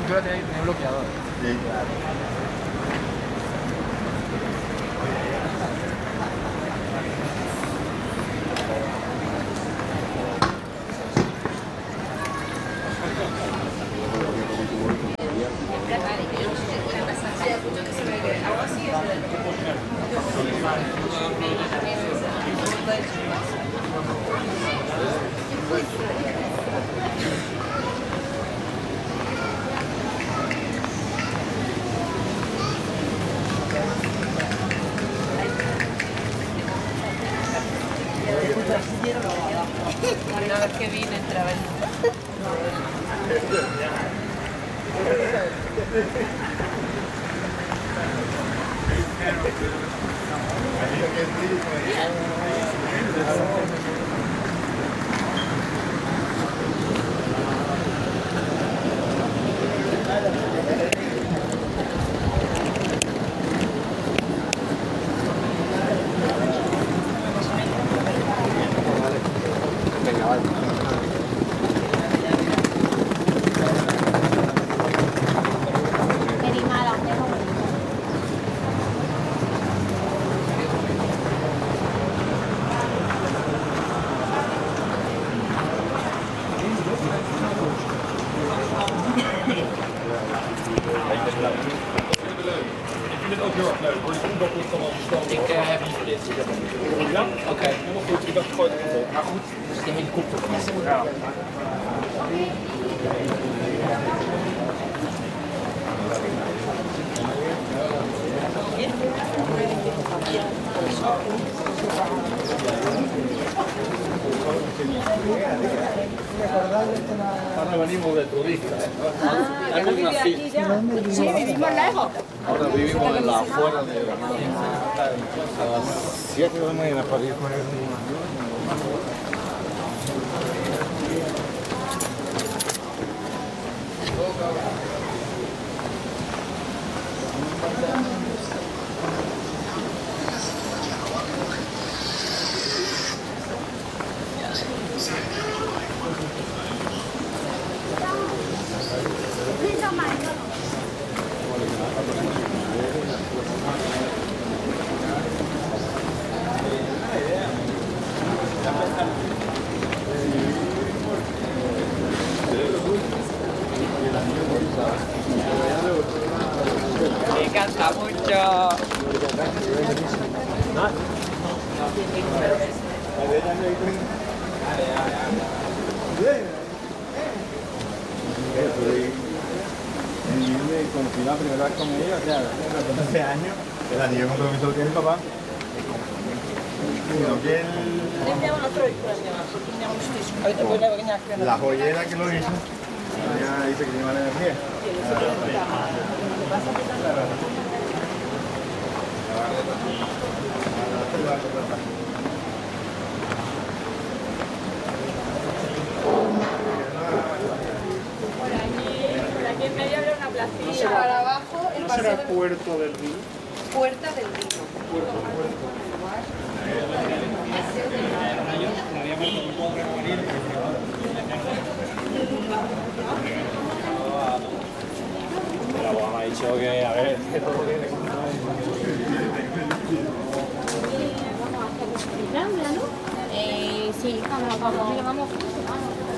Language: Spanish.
pintura tiene que tener bloqueador. Sí, claro. Una vez que vine entraba en... Venga, vale. Ik heb hier dit. Ja? Oké. Helemaal goed. Ik dacht gewoon het maar goed, dus die helikopter. Ja. Ahora venimos de turista. Ah, ¿no vive aquí ya? Sí, vivimos lejos. Ahora vivimos en la afuera de a las 7 de la mañana para ir con el... Me encanta mucho. Conocí la primera vez con ella, o sea, hace 12 años, el anillo compromiso lo tiene el papá. Sino que la joyera que lo hizo, ella dice que tiene mala energía. Por aquí en medio habría una placilla. Para abajo, el ¿No paseo será de Puerto del Vino? Puerta del Vino. La abogada me ha dicho que, a ver, que todo viene con... Laura, ¿no? Sí, vamos. Vamos juntos, vamos.